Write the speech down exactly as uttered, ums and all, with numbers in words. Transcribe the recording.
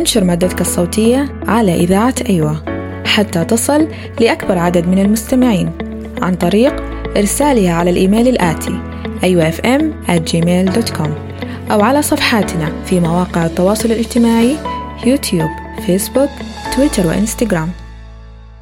وانشر مادتك الصوتية على إذاعة أيوة حتى تصل لأكبر عدد من المستمعين عن طريق إرسالها على الإيميل الآتي أيوة إف إم آت جيميل دوت كوم أو على صفحاتنا في مواقع التواصل الاجتماعي يوتيوب، فيسبوك، تويتر وإنستغرام.